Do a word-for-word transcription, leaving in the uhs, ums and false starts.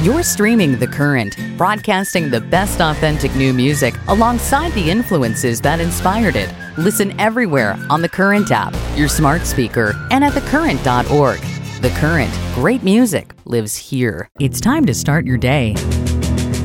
You're streaming The Current, broadcasting the best authentic new music alongside the influences that inspired it. Listen everywhere on the Current app, your smart speaker, and at the current dot org. The Current, great music lives here. It's time to start your day.